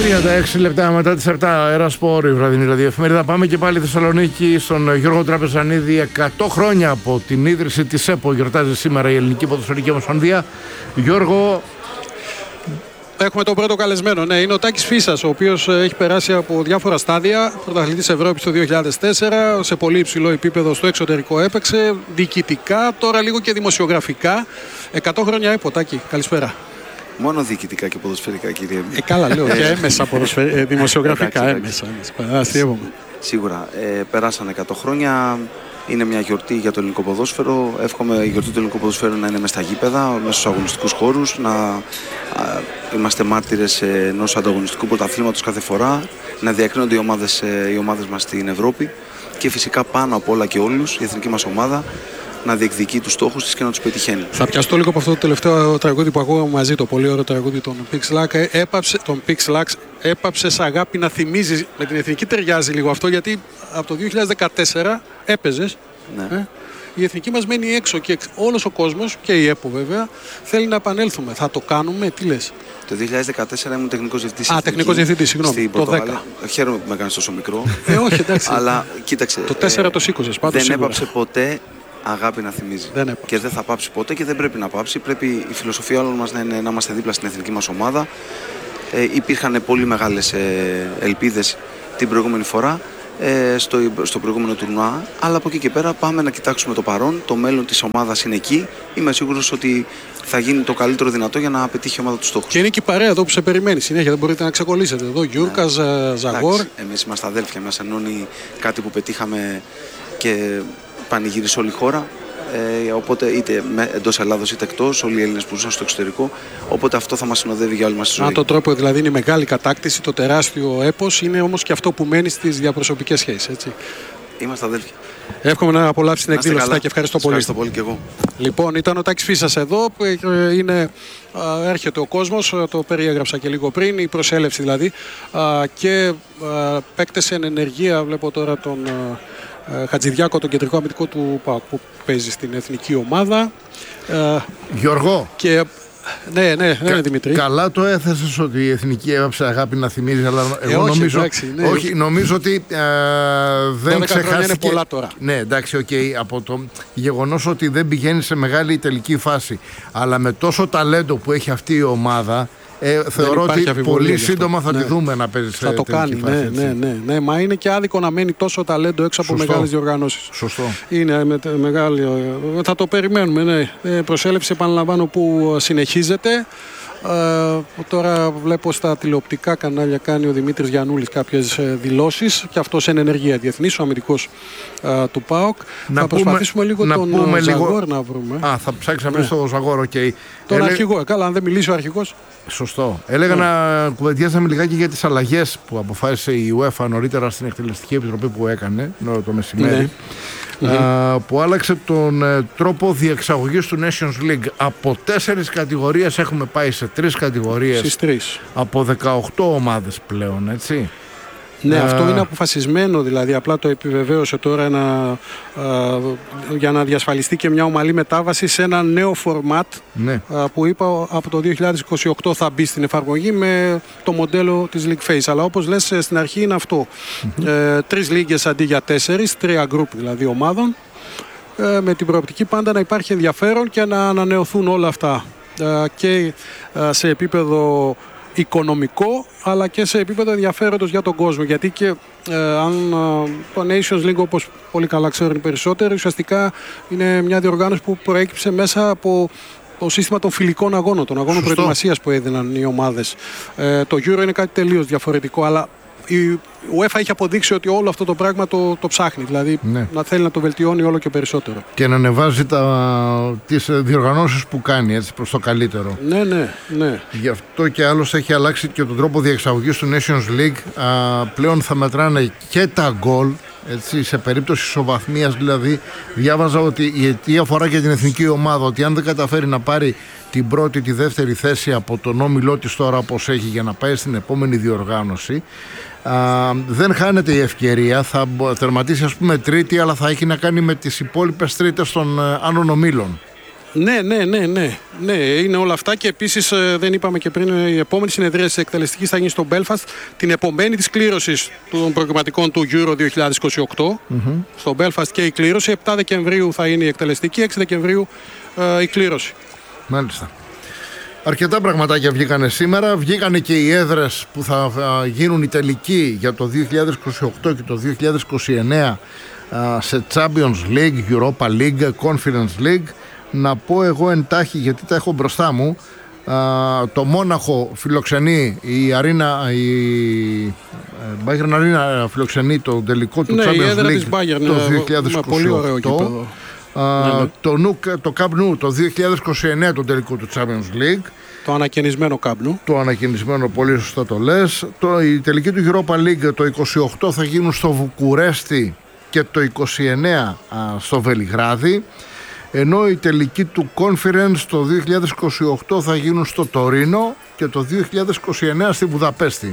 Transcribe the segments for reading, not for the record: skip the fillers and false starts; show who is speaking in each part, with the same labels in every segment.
Speaker 1: 36 λεπτά μετά τις 7, αέρα Σπορ, η βραδινή ραδιοεφημερίδα. Πάμε και πάλι Θεσσαλονίκη στον Γιώργο Τραπεζανίδη. 100 χρόνια από την ίδρυση της ΕΠΟ γιορτάζει σήμερα η Ελληνική Ποδοσφαιρική Ομοσπονδία. Γιώργο.
Speaker 2: Έχουμε τον πρώτο καλεσμένο. Ναι, είναι ο Τάκης Φίσας, ο οποίος έχει περάσει από διάφορα στάδια. Πρωταθλητής Ευρώπης το 2004, σε πολύ υψηλό επίπεδο στο εξωτερικό έπαιξε. Διοικητικά, τώρα λίγο και δημοσιογραφικά. 100 χρόνια ΕΠΟ, Τάκη. Καλησπέρα.
Speaker 3: Μόνο διοικητικά και ποδοσφαιρικά, κύριε.
Speaker 2: Καλά, λέω και έμεσα δημοσιογραφικά. Έμεσα.
Speaker 3: Σίγουρα. Περάσαν 100 χρόνια. Είναι μια γιορτή για το ελληνικό ποδόσφαιρο. Εύχομαι η γιορτή του ελληνικού ποδόσφαιρου να είναι μέσα στα γήπεδα, μέσα στους αγωνιστικούς χώρους. Να είμαστε μάρτυρες ενός ανταγωνιστικού πρωταθλήματος κάθε φορά. Να διακρίνονται οι ομάδες μας στην Ευρώπη. Και φυσικά πάνω απ' όλα και όλους η εθνική μας ομάδα να διεκδικεί τους στόχους της και να τους πετυχαίνει.
Speaker 2: Θα πιαστώ λίγο από αυτό το τελευταίο τραγούδι που ακούγαμε μαζί, το πολύ ωραίο τραγούδι των Pixlax. Έπαψες αγάπη να θυμίζει. Με την εθνική ταιριάζει λίγο αυτό, γιατί από το 2014 έπαιζες.
Speaker 3: Ναι.
Speaker 2: Η εθνική μας μένει έξω και όλος ο κόσμος, και η ΕΠΟ βέβαια, θέλει να επανέλθουμε. Θα το κάνουμε, τι λες?
Speaker 3: Το 2014 ήμουν τεχνικός διευθυντής.
Speaker 2: Τεχνικός διευθυντής, συγγνώμη. Το 10.
Speaker 3: Χαίρομαι που με έκανες τόσο μικρό.
Speaker 2: Όχι, εντάξει.
Speaker 3: Αλλά κοίταξε.
Speaker 2: Το 4 το σήκωσες πάντως.
Speaker 3: Δεν έπαψε ποτέ αγάπη να θυμίζει. Και δεν θα πάψει ποτέ και δεν πρέπει να πάψει. Πρέπει η φιλοσοφία όλων μας να είναι να είμαστε δίπλα στην εθνική μας ομάδα. Υπήρχαν πολύ μεγάλες ελπίδες την προηγούμενη φορά στο προηγούμενο τουρνουά, αλλά από εκεί και πέρα πάμε να κοιτάξουμε το παρόν. Το μέλλον της ομάδας είναι εκεί. Είμαι σίγουρος ότι θα γίνει το καλύτερο δυνατό για να πετύχει η ομάδα του στόχου.
Speaker 2: Και είναι και η παρέα εδώ που σε περιμένει συνέχεια, δεν μπορείτε να ξεκολλήσετε εδώ. Γιούρκας, Ζαγόρ.
Speaker 3: Εμείς είμαστε αδέλφια, μας ενώνει κάτι που πετύχαμε και πανηγύρισε όλη η χώρα. Οπότε είτε εντός Ελλάδος είτε εκτός, όλοι οι Έλληνες που ζουν στο εξωτερικό. Οπότε αυτό θα μας συνοδεύει για όλη μας τη ζωή.
Speaker 2: Αν τον τρόπο δηλαδή είναι η μεγάλη κατάκτηση, το τεράστιο έπος, είναι όμως και αυτό που μένει στις διαπροσωπικές σχέσεις. Έτσι.
Speaker 3: Είμαστε αδέλφια.
Speaker 2: Εύχομαι να απολαύσει την εκδήλωση και ευχαριστώ πολύ.
Speaker 3: Ευχαριστώ πολύ και εγώ.
Speaker 2: Λοιπόν, ήταν ο Τάκης Φίσας εδώ, που έρχεται ο κόσμος, το περιέγραψα και λίγο πριν, η προσέλευση δηλαδή, και παίκτες εν ενεργεία. Βλέπω τώρα τον Χατζηδιάκο, τον κεντρικό αμυντικό του ΠΑΟΚ, που παίζει στην εθνική ομάδα.
Speaker 1: Γιώργο.
Speaker 2: Και ναι, Δημήτρη.
Speaker 1: Καλά το έθεσες ότι η εθνική έπαψε αγάπη να θυμίζει, αλλά εγώ
Speaker 2: όχι,
Speaker 1: νομίζω,
Speaker 2: εντάξει, ναι.
Speaker 1: νομίζω ότι δεν ξεχάστηκε.
Speaker 2: Είναι πολλά τώρα.
Speaker 1: Ναι, εντάξει, από το γεγονός ότι δεν πηγαίνει σε μεγάλη τελική φάση, αλλά με τόσο ταλέντο που έχει αυτή η ομάδα, θεωρώ ότι πολύ σύντομα θα τη δούμε να παίζει σε τελική φάση.
Speaker 2: Ναι, μα είναι και άδικο να μένει τόσο ταλέντο έξω από μεγάλες διοργανώσεις.
Speaker 1: Σωστό.
Speaker 2: Είναι μεγάλη. Θα το περιμένουμε, ναι. Προσέλευση, επαναλαμβάνω, που συνεχίζεται. Τώρα βλέπω στα τηλεοπτικά κανάλια κάνει ο Δημήτρης Γιαννούλης κάποιες δηλώσεις, και αυτός είναι ενεργεία διεθνής, ο αμυντικός του ΠΑΟΚ. Θα προσπαθήσουμε λίγο τον Ζαγόρ να βρούμε.
Speaker 1: Θα ψάξει να βρει τον Ζαγόρ, okay.
Speaker 2: Τον αρχηγό, καλά, αν δεν μιλήσει ο αρχηγός.
Speaker 1: Σωστό. Έλεγα να κουβεντιάσαμε λιγάκι για τις αλλαγές που αποφάσισε η UEFA νωρίτερα στην εκτελεστική επιτροπή που έκανε το μεσημέρι. Που άλλαξε τον τρόπο διεξαγωγής του Nations League. Από 4 κατηγορίες έχουμε πάει σε 3 κατηγορίες. Από 18 ομάδες πλέον, έτσι.
Speaker 2: Ναι, αυτό είναι αποφασισμένο, δηλαδή απλά το επιβεβαίωσε τώρα για να διασφαλιστεί και μια ομαλή μετάβαση σε ένα νέο φορμάτ, που είπα από το 2028 θα μπει στην εφαρμογή με το μοντέλο της League Phase. Αλλά όπως λες, στην αρχή είναι αυτό. 3 λίγες αντί για 4, 3 γκρουπ δηλαδή ομάδων, με την προοπτική πάντα να υπάρχει ενδιαφέρον και να ανανεωθούν όλα αυτά, και σε επίπεδο οικονομικό, αλλά και σε επίπεδο ενδιαφέροντος για τον κόσμο. Γιατί και αν το Nations League, όπως πολύ καλά ξέρουν οι περισσότεροι, ουσιαστικά είναι μια διοργάνωση που προέκυψε μέσα από το σύστημα των φιλικών αγώνων, των αγώνων προετοιμασίας που έδιναν οι ομάδες. Το Euro είναι κάτι τελείως διαφορετικό, αλλά η UEFA έχει αποδείξει ότι όλο αυτό το πράγμα το ψάχνει. Δηλαδή να θέλει να το βελτιώνει όλο και περισσότερο. Και να ανεβάζει τις διοργανώσεις που κάνει, έτσι, προς το καλύτερο. Ναι.
Speaker 1: Γι' αυτό και άλλωστε έχει αλλάξει και τον τρόπο διεξαγωγής του Nations League. Πλέον θα μετράνε και τα γκολ. Έτσι, σε περίπτωση ισοβαθμίας, δηλαδή, διάβαζα ότι η αιτία αφορά και την εθνική ομάδα, ότι αν δεν καταφέρει να πάρει την πρώτη, τη δεύτερη θέση από τον όμιλό της τώρα όπως έχει, για να πάει στην επόμενη διοργάνωση, δεν χάνεται η ευκαιρία. Θα τερματίσει, ας πούμε, τρίτη, αλλά θα έχει να κάνει με τις υπόλοιπες τρίτες των άλλων ομίλων.
Speaker 2: Ναι, είναι όλα αυτά και επίσης δεν είπαμε και πριν, η επόμενη συνεδρία της εκτελεστικής θα γίνει στο Belfast την επομένη της κλήρωσης των προκριματικών του Euro 2028 στο Belfast και η κλήρωση. 7 Δεκεμβρίου θα είναι η εκτελεστική, 6 Δεκεμβρίου η κλήρωση.
Speaker 1: Μάλιστα. Αρκετά πραγματάκια βγήκανε σήμερα. Βγήκανε και οι έδρες που θα γίνουν οι τελικοί για το 2028 και το 2029 σε Champions League, Europa League, Conference League. Να πω εγώ εντάχει, γιατί τα έχω μπροστά μου, το Μόναχο φιλοξενεί, η Bayern Arena φιλοξενεί το τελικό του Champions League το 2028. Το Camp Nou το 2029 το τελικό του Champions League.
Speaker 2: Το ανακαινισμένο Camp Nou.
Speaker 1: Το ανακαινισμένο, πολύ σωστά το λες. Η τελική του Europa League το 28 θα γίνουν στο Βουκουρέστι και το 29 στο Βελιγράδι. Ενώ η τελική του Conference το 2028 θα γίνουν στο Τωρίνο και το 2029 στη Βουδαπέστη.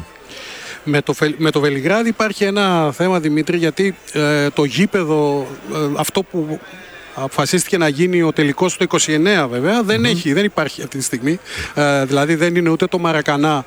Speaker 2: Με το Βελιγράδι υπάρχει ένα θέμα, Δημήτρη, γιατί το γήπεδο, αυτό που αποφασίστηκε να γίνει ο τελικός το 29 βέβαια, δεν υπάρχει αυτή τη στιγμή. Δηλαδή δεν είναι ούτε το Μαρακανά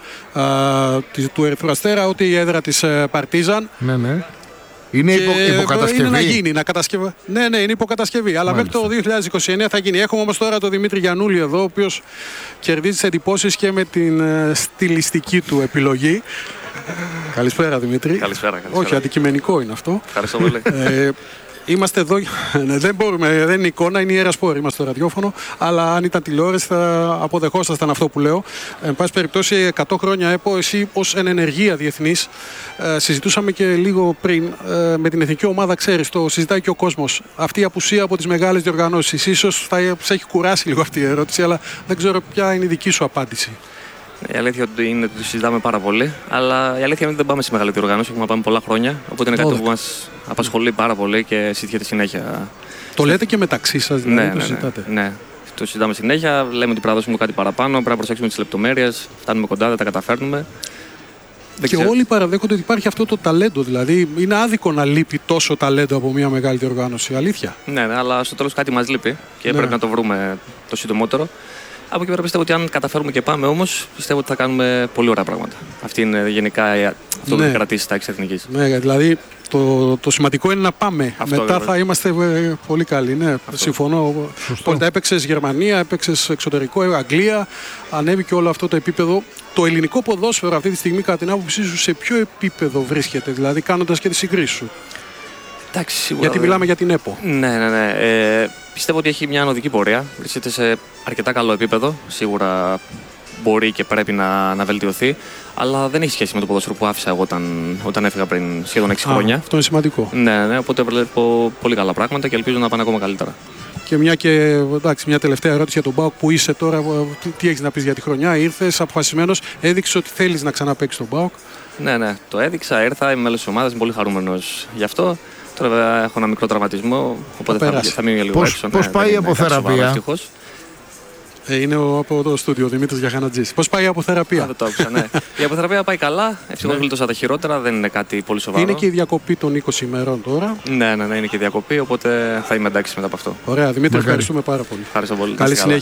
Speaker 2: του Ερυθρού Αστέρα, ούτε η έδρα της Παρτίζαν.
Speaker 1: Ναι. Είναι υποκατασκευή.
Speaker 2: Είναι να γίνει, Ναι, είναι υποκατασκευή. Αλλά
Speaker 1: Μάλιστα.
Speaker 2: μέχρι το 2029 θα γίνει. Έχουμε όμως τώρα τον Δημήτρη Γιαννούλη εδώ, ο οποίος κερδίζει τις εντυπώσεις και με την στιλιστική του επιλογή. Καλησπέρα, Δημήτρη.
Speaker 4: Καλησπέρα.
Speaker 2: Όχι, αντικειμενικό είναι αυτό.
Speaker 4: Ευχαριστώ πολύ.
Speaker 2: Είμαστε εδώ, δεν είναι εικόνα, είναι ιερά σπόρ, είμαστε στο ραδιόφωνο, αλλά αν ήταν τηλεόραση θα αποδεχόσασταν αυτό που λέω. Εν πάση περιπτώσει, 100 χρόνια ΕΠΟ, εσύ ως εν ενεργεία διεθνής, συζητούσαμε και λίγο πριν με την εθνική ομάδα, ξέρεις, το συζητάει και ο κόσμος. Αυτή η απουσία από τις μεγάλες διοργανώσεις, ίσως θα σε έχει κουράσει λίγο αυτή η ερώτηση, αλλά δεν ξέρω ποια είναι η δική σου απάντηση.
Speaker 4: Η αλήθεια είναι ότι το συζητάμε πάρα πολύ, αλλά η αλήθεια είναι ότι δεν πάμε σε μεγάλη διοργάνωση. Έχουμε πάμε πολλά χρόνια. Οπότε είναι κάτι που μας απασχολεί πάρα πολύ και συζητιέται συνέχεια.
Speaker 2: Το λέτε και μεταξύ σας, δηλαδή το συζητάτε.
Speaker 4: Ναι, το συζητάμε συνέχεια. Λέμε ότι πρέπει να δώσουμε κάτι παραπάνω, πρέπει να προσέξουμε τις λεπτομέρειες. Φτάνουμε κοντά, δεν τα καταφέρνουμε.
Speaker 2: Και όλοι παραδέχονται ότι υπάρχει αυτό το ταλέντο. Δηλαδή είναι άδικο να λείπει τόσο ταλέντο από μια μεγάλη διοργάνωση. Αλήθεια.
Speaker 4: Ναι, αλλά στο τέλος κάτι μας λείπει και πρέπει να το βρούμε το συντομότερο. Από εκεί πέρα πιστεύω ότι αν καταφέρουμε και πάμε όμως, πιστεύω ότι θα κάνουμε πολύ ωραία πράγματα. Αυτή είναι γενικά αυτό που έχει κρατήσει τα εξεθνικής.
Speaker 2: Ναι, δηλαδή το σημαντικό είναι να πάμε.
Speaker 4: Αυτό
Speaker 2: μετά θα είμαστε πολύ καλοί. Ναι, συμφωνώ. Οπότε έπαιξες Γερμανία, έπαιξες εξωτερικό, Αγγλία, ανέβηκε όλο αυτό το επίπεδο. Το ελληνικό ποδόσφαιρο αυτή τη στιγμή, κατά την άποψή σου, σε ποιο επίπεδο βρίσκεται, δηλαδή κάνοντας και τη συγκρίση σου?
Speaker 4: Εντάξει, σίγουρα,
Speaker 2: γιατί μιλάμε για την ΕΠΟ.
Speaker 4: Ναι. Πιστεύω ότι έχει μια ανωδική πορεία. Βρίσκεται σε αρκετά καλό επίπεδο. Σίγουρα μπορεί και πρέπει να βελτιωθεί. Αλλά δεν έχει σχέση με το ποδόσφαιρο που άφησα εγώ όταν έφυγα πριν σχεδόν 6 χρόνια.
Speaker 2: Αυτό είναι σημαντικό.
Speaker 4: Ναι, οπότε βλέπω πολύ καλά πράγματα και ελπίζω να πάνε ακόμα καλύτερα.
Speaker 2: Και μια τελευταία ερώτηση για τον ΠΑΟΚ που είσαι τώρα. Τι έχεις να πεις για τη χρονιά? Ήρθες αποφασισμένος, έδειξες ότι θέλεις να ξαναπαίξεις τον ΠΑΟΚ.
Speaker 4: Ναι, το έδειξα, ήρθα, είμαι μέλος της ομάδας, είμαι πολύ χαρούμενος γι' αυτό. Τώρα βέβαια έχω ένα μικρό τραυματισμό, οπότε θα μείνει λίγο έξω.
Speaker 1: Πώς πάει η αποθεραπεία?
Speaker 2: Είναι από το στούντιο ο Δημήτρης Γιαχανατζής. Πώς πάει η αποθεραπεία?
Speaker 4: Δεν το άκουσα, ναι. Η αποθεραπεία πάει καλά. Ευτυχώς γλίτωσα τα χειρότερα, δεν είναι κάτι πολύ σοβαρό.
Speaker 2: Είναι και η διακοπή των 20 ημερών τώρα.
Speaker 4: Ναι, είναι και η διακοπή, οπότε θα είμαι εντάξει μετά από αυτό.
Speaker 2: Ωραία, Δημήτρη, ευχαριστούμε πάρα πολύ.
Speaker 4: Ευχαριστώ πολύ.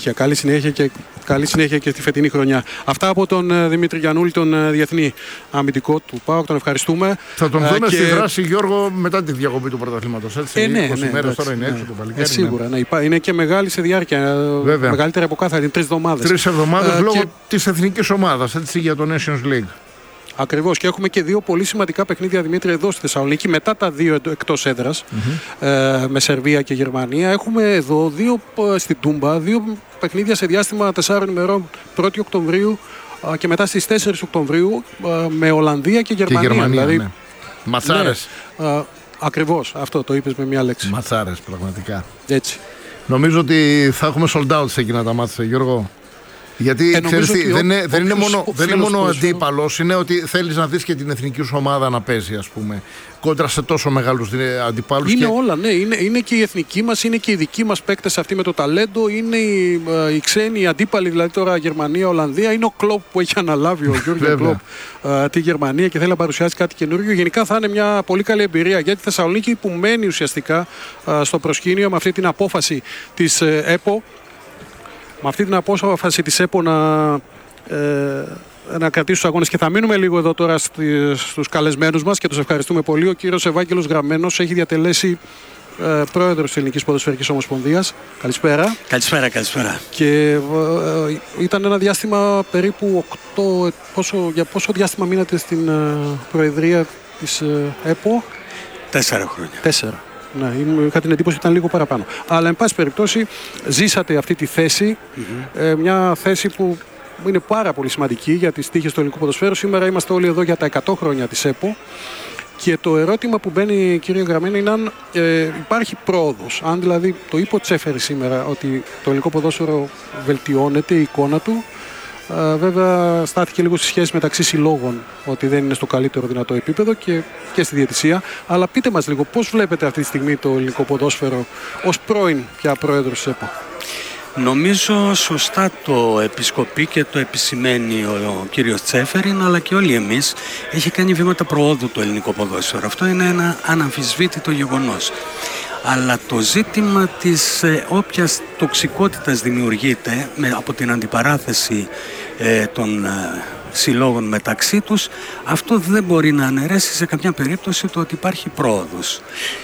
Speaker 2: Καλή συνέχεια και στη φετινή χρονιά. Αυτά από τον Δημήτρη Γιαννούλη, τον διεθνή αμυντικό του ΠΑΟΚ. Τον ευχαριστούμε.
Speaker 1: Θα τον δούμε στη δράση, Γιώργο, μετά τη διακοπή του πρωταθλήματος. 20 μέρες τώρα είναι έξω το παλικάρι.
Speaker 2: Σίγουρα. Είναι και μεγάλη σε διάρκεια. Μεγαλύτερη από κάθε. Είναι 3 εβδομάδες.
Speaker 1: 3 εβδομάδες λόγω της εθνικής ομάδας, έτσι, για το Nations League. Ακριβώς.
Speaker 2: Και έχουμε και 2 πολύ σημαντικά παιχνίδια, Δημήτρη, εδώ στη Θεσσαλονίκη. Μετά τα 2 εκτός έδρας, με Σερβία και Γερμανία, έχουμε εδώ 2 στην Τούμπα, 2 παιχνίδια σε διάστημα 4 ημερών, 1η Οκτωβρίου και μετά στις 4 Οκτωβρίου, με Ολλανδία και Γερμανία. Δηλαδή,
Speaker 1: ναι. Ματσάρες.
Speaker 2: Ακριβώς. Αυτό το είπες με μια λέξη.
Speaker 1: Ματσάρες, πραγματικά.
Speaker 2: Έτσι.
Speaker 1: Νομίζω ότι θα έχουμε sold out σε εκείνα τα μάτια, Γιώργο. Γιατί ξέρεις, δεν είναι μόνο αντίπαλος, είναι ότι θέλεις να δεις και την εθνική σου ομάδα να παίζει, ας πούμε, κόντρα σε τόσο μεγάλους αντιπάλους.
Speaker 2: Είναι όλα, ναι. Είναι και η εθνική μας, είναι και οι δικοί μας παίκτες αυτοί με το ταλέντο, είναι οι ξένοι, οι αντίπαλοι, δηλαδή τώρα Γερμανία, Ολλανδία. Είναι ο Κλοπ που έχει αναλάβει, ο Γιώργο Κλοπ, τη Γερμανία και θέλει να παρουσιάσει κάτι καινούργιο. Γενικά θα είναι μια πολύ καλή εμπειρία για τη Θεσσαλονίκη που μένει ουσιαστικά στο προσκήνιο με αυτή την απόφαση της ΕΠΟ με αυτή την απόφαση της ΕΠΟ να κρατήσει τους αγώνες, και θα μείνουμε λίγο εδώ τώρα στους καλεσμένους μας και τους ευχαριστούμε πολύ. Ο κύριος Ευάγγελος Γραμμένος έχει διατελέσει πρόεδρος της Ελληνικής Ποδοσφαιρικής Ομοσπονδίας. Καλησπέρα.
Speaker 5: Καλησπέρα.
Speaker 2: Και ήταν ένα διάστημα περίπου 8. Για πόσο διάστημα μείνατε στην προεδρία της ΕΠΟ?
Speaker 5: 4 χρόνια.
Speaker 2: 4. Ναι, είχα την εντύπωση ότι ήταν λίγο παραπάνω. Αλλά εν πάση περιπτώσει ζήσατε αυτή τη θέση, μια θέση που είναι πάρα πολύ σημαντική για τις τύχες του ελληνικού ποδοσφαίρου. Σήμερα είμαστε όλοι εδώ για τα 100 χρόνια της ΕΠΟ. Και το ερώτημα που μπαίνει, κύριε Γραμμένο, είναι αν υπάρχει πρόοδος. Αν δηλαδή το είπε ο Τσέφερης σήμερα ότι το ελληνικό ποδόσφαιρο βελτιώνεται, η εικόνα του. Βέβαια στάθηκε λίγο στη σχέση μεταξύ συλλόγων, ότι δεν είναι στο καλύτερο δυνατό επίπεδο και στη διαιτησία. Αλλά πείτε μας λίγο πώς βλέπετε αυτή τη στιγμή το ελληνικό ποδόσφαιρο ως πρώην πια πρόεδρος της ΕΠΟ.
Speaker 5: Νομίζω σωστά το επισκοπεί και το επισημαίνει ο κύριος Τσέφεριν, αλλά και όλοι εμείς. Έχει κάνει βήματα προόδου το ελληνικό ποδόσφαιρο. Αυτό είναι ένα αναμφισβήτητο γεγονός. Αλλά το ζήτημα της όποιας τοξικότητας δημιουργείται από την αντιπαράθεση των συλλόγων μεταξύ τους, αυτό δεν μπορεί να αναιρέσει σε καμιά περίπτωση το ότι υπάρχει πρόοδος.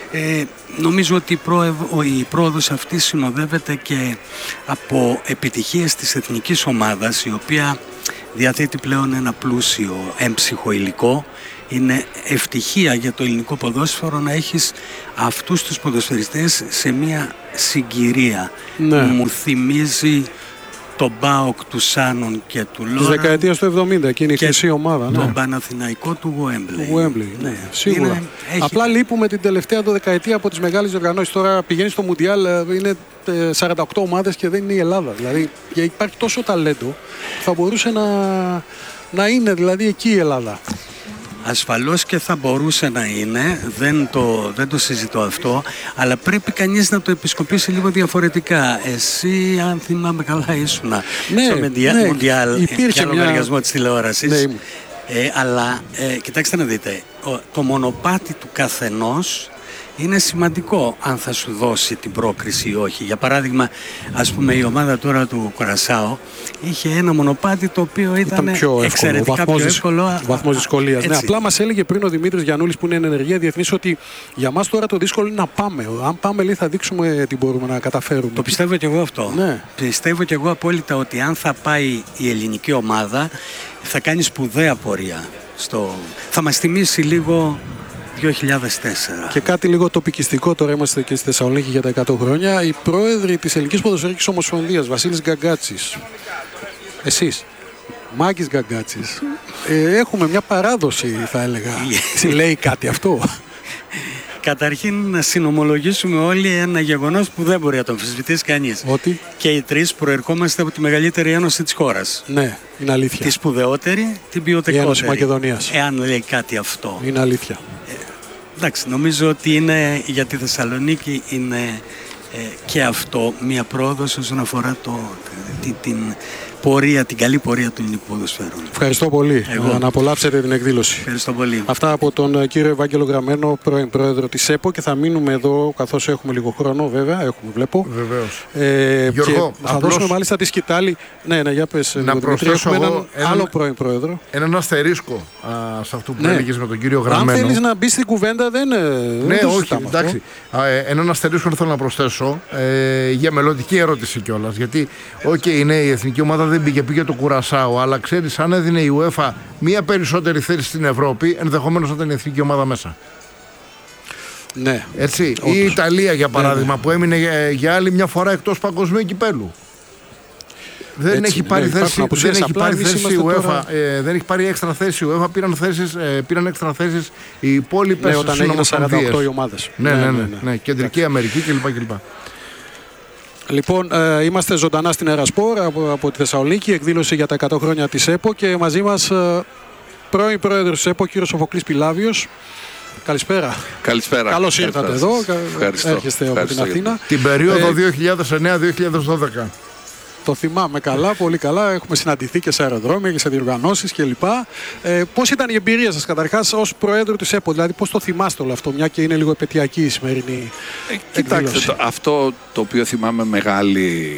Speaker 5: Νομίζω ότι η πρόοδος αυτή συνοδεύεται και από επιτυχίες της εθνικής ομάδας, η οποία διαθέτει πλέον ένα πλούσιο έμψυχο υλικό. Είναι ευτυχία για το ελληνικό ποδόσφαιρο να έχεις αυτούς τους ποδοσφαιριστές σε μια συγκυρία.
Speaker 2: Ναι.
Speaker 5: Μου θυμίζει τον ΠΑΟΚ του Σάνων και του Λόραν.
Speaker 2: Της δεκαετίας του 70, εκείνη η χρυσή ομάδα.
Speaker 5: Τον
Speaker 2: ναι.
Speaker 5: Παναθηναϊκό του Γουέμπλεϊ.
Speaker 2: Ναι, σίγουρα. Απλά λείπουμε την τελευταία δεκαετία από τις μεγάλες διοργανώσεις. Τώρα πηγαίνει στο Μουντιάλ, είναι 48 ομάδες και δεν είναι η Ελλάδα. Δηλαδή υπάρχει τόσο ταλέντο, θα μπορούσε να είναι δηλαδή εκεί η Ελλάδα.
Speaker 5: Ασφαλώς και θα μπορούσε να είναι, δεν το συζητώ αυτό, αλλά πρέπει κανείς να το επισκοπήσει λίγο διαφορετικά. Εσύ, αν θυμάμαι καλά, ήσουν στο Μουντιάλ για λογαριασμό της τηλεόρασης.
Speaker 2: Ναι,
Speaker 5: αλλά κοιτάξτε να δείτε, το μονοπάτι του καθενός είναι σημαντικό αν θα σου δώσει την πρόκριση ή όχι. Για παράδειγμα, ας πούμε, η ομάδα τώρα του Κουρασάο είχε ένα μονοπάτι το οποίο ήταν εξαιρετικά πιο εύκολο.
Speaker 2: Βαθμός δυσκολίας. Ναι, απλά μας έλεγε πριν ο Δημήτρης Γιαννούλης, που είναι ενεργεία διεθνής, ότι για μας τώρα το δύσκολο είναι να πάμε. Αν πάμε, λέει, θα δείξουμε τι μπορούμε να καταφέρουμε.
Speaker 5: Το πιστεύω και εγώ αυτό.
Speaker 2: Ναι.
Speaker 5: Πιστεύω και εγώ απόλυτα ότι αν θα πάει η ελληνική ομάδα, θα κάνει σπουδαία πορεία. Θα μας θυμίσει λίγο 2004.
Speaker 2: Και κάτι λίγο τοπικιστικό, τώρα είμαστε και στη Θεσσαλονίκη για τα 100 χρόνια. Οι πρόεδροι της Ελληνικής Ποδοσφαιρικής Ομοσπονδίας, Βασίλης Γκαγκάτσης, εσείς, Μάκης Γκαγκάτσης, έχουμε μια παράδοση, θα έλεγα. Λέει κάτι αυτό?
Speaker 5: Καταρχήν να συνομολογήσουμε όλοι ένα γεγονός που δεν μπορεί να το αμφισβητήσει κανείς.
Speaker 2: Ότι?
Speaker 5: Και οι τρεις προερχόμαστε από τη μεγαλύτερη ένωση της χώρας.
Speaker 2: Ναι, είναι αλήθεια.
Speaker 5: Τη σπουδαιότερη, την ποιοτικότερη.
Speaker 2: Η Ένωση Μακεδονίας.
Speaker 5: Εάν λέει κάτι αυτό.
Speaker 2: Είναι αλήθεια.
Speaker 5: Εντάξει, νομίζω ότι είναι για τη Θεσσαλονίκη είναι και αυτό μια πρόοδος όσον αφορά την πορεία, την καλή πορεία του ελληνικού ποδοσφαίρου.
Speaker 2: Ευχαριστώ πολύ. Να απολαύσετε την εκδήλωση.
Speaker 5: Ευχαριστώ πολύ.
Speaker 2: Αυτά από τον κύριο Ευάγγελο Γραμμένο, πρώην πρόεδρο της ΕΠΟ, και θα μείνουμε εδώ καθώς έχουμε λίγο χρόνο, βέβαια. Βλέπω.
Speaker 1: Βεβαίως.
Speaker 2: Γιώργο, θα δώσουμε μάλιστα τη σκητάλη. Ναι, για πες.
Speaker 1: Να προσθέσω
Speaker 2: έναν άλλο πρώην πρόεδρο.
Speaker 1: Έναν αστερίσκο σε αυτό που έλεγες με τον κύριο Γραμμένο.
Speaker 2: Αν θέλεις να μπει στην κουβέντα, δεν.
Speaker 1: Ναι, όχι, εντάξει. Έναν αστερίσκο θέλω να προσθέσω για μελλοντική ερώτηση κιόλας. Γιατί, ναι, η εθνική ομάδα δεν πήγε το Κουρασάο, αλλά ξέρεις, αν έδινε η UEFA μία περισσότερη θέση στην Ευρώπη, ενδεχομένως να ήταν η εθνική ομάδα μέσα.
Speaker 2: Ναι.
Speaker 1: Έτσι. Η Ιταλία, για παράδειγμα, που έμεινε για άλλη μια φορά εκτός παγκοσμίου κυπέλου. Δεν έχει πάρει θέση η UEFA, δεν έχει πάρει έξτρα θέση η UEFA, πήραν έξτρα θέσεις οι υπόλοιπες
Speaker 2: συνομοσπονδίες. Όταν έγιναν 48 οι ομάδες.
Speaker 1: Ναι, Κεντρική Αμερική κλπ.
Speaker 2: Λοιπόν, είμαστε ζωντανά στην Ερασπόρ από τη Θεσσαλονίκη, εκδήλωση για τα 100 χρόνια της ΕΠΟ, και μαζί μας πρώην πρόεδρος της ΕΠΟ, κύριος Σοφοκλής Πιλάβιος. Καλησπέρα.
Speaker 6: Καλησπέρα.
Speaker 2: Καλώς ήρθατε εδώ. Έρχεστε από την Αθήνα.
Speaker 1: Την περίοδο 2009-2012.
Speaker 2: Το θυμάμαι καλά, πολύ καλά. Έχουμε συναντηθεί και σε αεροδρόμια και σε διοργανώσεις κλπ. Πώς ήταν η εμπειρία σας καταρχάς ως Προέδρου της ΕΠΟ, δηλαδή πώς το θυμάστε όλο αυτό, μια και είναι λίγο επαιτειακή η σημερινή
Speaker 6: Κοιτάξτε, αυτό το οποίο θυμάμαι μεγάλη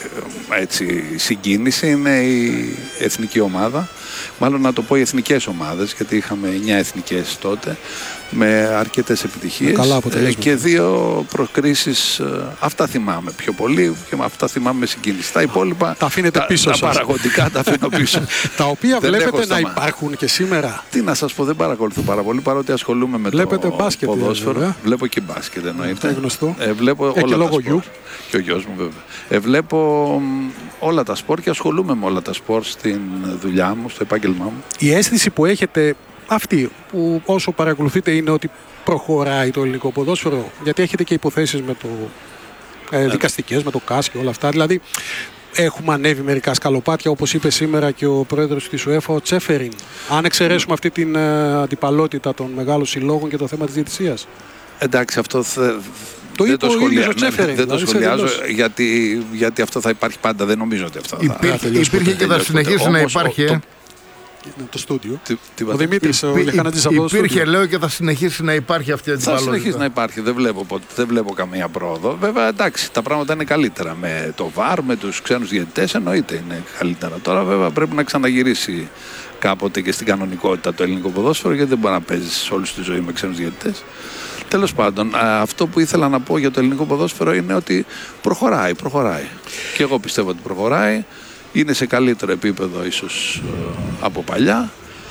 Speaker 6: συγκίνηση είναι η εθνική ομάδα. Μάλλον να το πω οι εθνικές ομάδες, γιατί είχαμε 9 εθνικές τότε με αρκετές επιτυχίες και 2 προκρίσεις. Αυτά θυμάμαι πιο πολύ και αυτά θυμάμαι με συγκίνηση. Τα υπόλοιπα
Speaker 2: τα αφήνετε πίσω σας.
Speaker 6: Τα παραγωγικά τα αφήνω πίσω.
Speaker 2: Τα οποία βλέπετε να υπάρχουν και σήμερα.
Speaker 6: Τι να σας πω, δεν παρακολουθώ πάρα πολύ, παρότι ασχολούμαι με
Speaker 2: βλέπετε
Speaker 6: το
Speaker 2: μπάσκετ,
Speaker 6: ποδόσφαιρο. Βλέπω και μπάσκετ εννοείται.
Speaker 2: Είναι γνωστό.
Speaker 6: Βλέπω όλα
Speaker 2: και
Speaker 6: τα
Speaker 2: λόγω
Speaker 6: σπορ. Και ο γιος μου βέβαια. Βλέπω όλα τα σπορ και ασχολούμαι με όλα τα σπορ στην δουλειά μου, στο επάγγελμά μου.
Speaker 2: Η αίσθηση που έχετε αυτή, που όσο παρακολουθείτε, είναι ότι προχωράει το ελληνικό ποδόσφαιρο, γιατί έχετε και υποθέσεις με το δικαστικές, με το ΚΑΣ και όλα αυτά. Δηλαδή, έχουμε ανέβει μερικά σκαλοπάτια, όπως είπε σήμερα και ο πρόεδρος της UEFA, ο Τσέφεριν. Αν εξαιρέσουμε αυτή την αντιπαλότητα των μεγάλων συλλόγων και το θέμα της διαιτησίας.
Speaker 6: Εντάξει, αυτό
Speaker 2: δεν το
Speaker 6: σχολιάζω γιατί αυτό θα υπάρχει πάντα. Δεν νομίζω ότι αυτό
Speaker 1: υπήρχε και θα συνεχίσει να υπάρχει.
Speaker 2: Το στούντιο. Ο Δημήτρης, ο Λεχανατζής από το στούντιο.
Speaker 1: Υπήρχε, λέω, και θα συνεχίσει να υπάρχει αυτή η αντιπαλότητα.
Speaker 6: Θα συνεχίσει να υπάρχει. Δεν βλέπω καμία πρόοδο. Βέβαια, εντάξει, τα πράγματα είναι καλύτερα. Με το ΒΑΡ, με τους ξένους διαιτητές, εννοείται είναι καλύτερα. Τώρα, βέβαια, πρέπει να ξαναγυρίσει κάποτε και στην κανονικότητα το ελληνικό ποδόσφαιρο, γιατί δεν μπορεί να παίζει όλη τη ζωή με ξένους διαιτητές. Τέλος πάντων, αυτό που ήθελα να πω για το ελληνικό ποδόσφαιρο είναι ότι προχωράει. Και εγώ πιστεύω ότι προχωράει. Είναι σε καλύτερο επίπεδο ίσως από παλιά.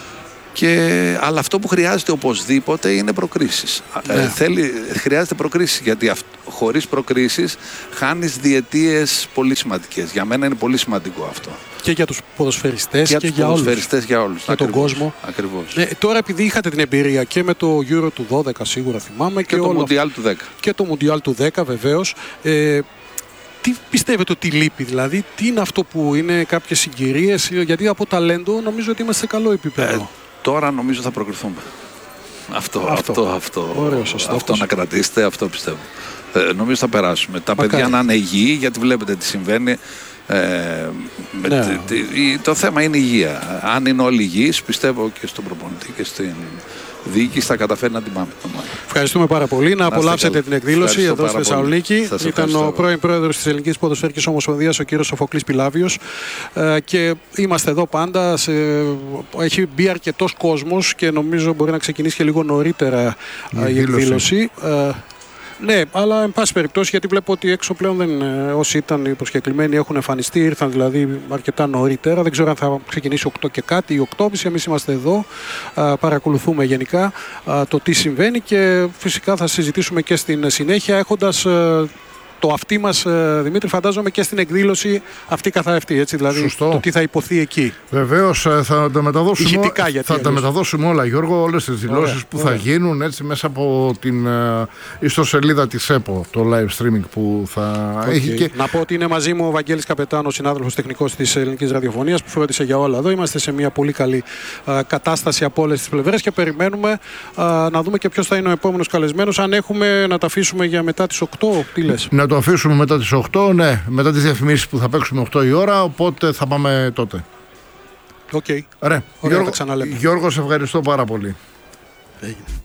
Speaker 6: Αλλά αυτό που χρειάζεται οπωσδήποτε είναι προκρίσεις. Χρειάζεται προκρίσεις, γιατί χωρίς προκρίσεις χάνεις διετίες πολύ σημαντικές. Για μένα είναι πολύ σημαντικό αυτό.
Speaker 2: Και για τους ποδοσφαιριστές και για
Speaker 6: όλους.
Speaker 2: Για τον κόσμο.
Speaker 6: Ακριβώς.
Speaker 2: Τώρα, επειδή είχατε την εμπειρία και με το Euro του 12 σίγουρα θυμάμαι.
Speaker 6: Και το Μουντιάλ του 10.
Speaker 2: Και το Μουντιάλ του 10 βεβαίως. Τι πιστεύετε ότι λείπει, δηλαδή, τι είναι αυτό που είναι κάποιες συγκυρίες, γιατί από ταλέντο νομίζω ότι είμαστε σε καλό επίπεδο.
Speaker 6: Τώρα νομίζω θα προκριθούμε. Αυτό να κρατήσετε, αυτό πιστεύω. Νομίζω θα περάσουμε. Τα παιδιά να είναι υγιεί, γιατί βλέπετε τι συμβαίνει. Το θέμα είναι υγεία. Αν είναι όλοι υγιείς, πιστεύω και στον προπονητή και στην διοίκηση θα καταφέρει να την πάμε.
Speaker 2: Ευχαριστούμε πάρα πολύ. Να απολαύσετε την εκδήλωση εδώ στη Θεσσαλονίκη. Ήταν ο πρώην πρόεδρος της Ελληνικής Ποδοσφαιρικής Ομοσπονδίας, ο κύριος Σοφοκλής Πιλάβιος. Και είμαστε εδώ πάντα. Έχει μπει αρκετός κόσμος και νομίζω μπορεί να ξεκινήσει και λίγο νωρίτερα η εκδήλωση. Ναι, αλλά εν πάση περιπτώσει, γιατί βλέπω ότι έξω πλέον όσοι ήταν οι προσκεκλημένοι έχουν εμφανιστεί, ήρθαν δηλαδή αρκετά νωρίτερα. Δεν ξέρω αν θα ξεκινήσει 8 και κάτι ή 8.30. Εμείς είμαστε εδώ, παρακολουθούμε γενικά το τι συμβαίνει και φυσικά θα συζητήσουμε και στην συνέχεια, έχοντας το αυτή μας, Δημήτρη, φαντάζομαι και στην εκδήλωση αυτή καθ' αυτή, έτσι, δηλαδή σωστό. Το τι θα υποθεί εκεί.
Speaker 1: Βεβαίως θα τα μεταδώσουμε, τα μεταδώσουμε όλα, Γιώργο, όλες τις δηλώσεις που θα γίνουν έτσι μέσα από την ιστοσελίδα της ΕΠΟ, το live streaming που θα έχει. Και...
Speaker 2: Να πω ότι είναι μαζί μου ο Βαγγέλης Καπετάνος, συνάδελφος τεχνικός της Ελληνικής Ραδιοφωνίας, που φρόντισε για όλα εδώ. Είμαστε σε μια πολύ καλή κατάσταση από όλες τις πλευρές και περιμένουμε να δούμε και ποιος θα είναι ο επόμενος καλεσμένος. Αν έχουμε να τα αφήσουμε για μετά τις 8, τι λες?
Speaker 1: Να το αφήσουμε μετά τις 8, ναι, μετά τις διαφημίσεις που θα παίξουμε 8 η ώρα, οπότε θα πάμε τότε.
Speaker 2: Οκ.
Speaker 1: Ωραία. Γιώργο, σε ευχαριστώ πάρα πολύ.
Speaker 2: Έγινε.